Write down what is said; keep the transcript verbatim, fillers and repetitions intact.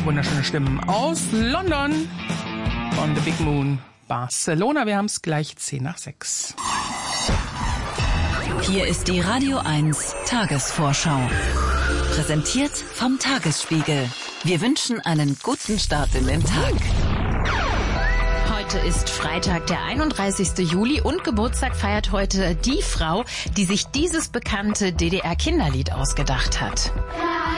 wunderschöne Stimmen aus London von The Big Moon Barcelona. Wir haben es gleich zehn nach sechs. Hier ist die Radio eins Tagesvorschau. Präsentiert vom Tagesspiegel. Wir wünschen einen guten Start in den Tag. Heute ist Freitag, der einunddreißigste Juli und Geburtstag feiert heute die Frau, die sich dieses bekannte D D R-Kinderlied ausgedacht hat.